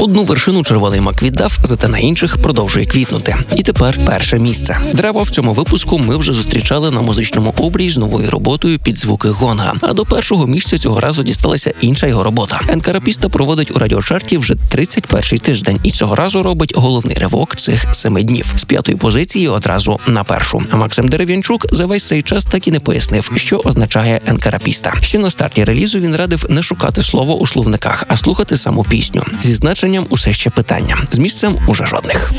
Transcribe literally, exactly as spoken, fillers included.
Одну вершину червоний мак віддав, зате на інших продовжує квітнути. І тепер перше місце. Дерева в цьому випуску ми вже зустрічали на музичному обрії з новою роботою під звуки гонга. А до першого місця цього разу дісталася інша його робота. Енкарапіста проводить у радіочарті вже тридцять перший тиждень і цього разу робить головний ривок цих семи днів. З п'ятої позиції одразу на першу. А Максим Дерев'янчук за весь цей час так і не пояснив, що означає енкарапіста. Ще на старті релізу він радив не шукати слово у словниках, а слухати саму пісню. Зі значенням усе ще питання. З місцем уже жодних.